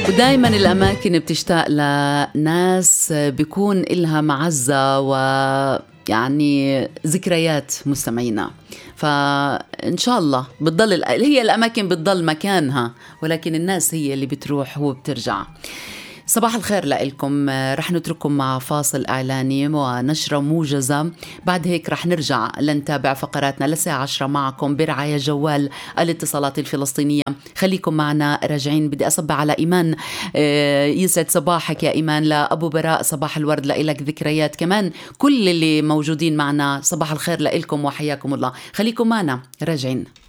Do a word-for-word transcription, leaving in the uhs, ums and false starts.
ودايما الأماكن بتشتاق لناس بيكون إلها معزة ويعني ذكريات مستمعينا. فإن شاء الله بتضل هي الأماكن بتضل مكانها، ولكن الناس هي اللي بتروح وبترجع. صباح الخير لكم. رح نترككم مع فاصل إعلاني ونشرة موجزة. بعد هيك رح نرجع لنتابع فقراتنا لساعة عشرة معكم برعاية جوال الاتصالات الفلسطينية. خليكم معنا راجعين. بدي أصبح على إيمان. يسعد صباحك يا إيمان. لأبو براء صباح الورد، لإلك ذكريات كمان. كل اللي موجودين معنا صباح الخير لإلكم وحياكم الله. خليكم معنا راجعين.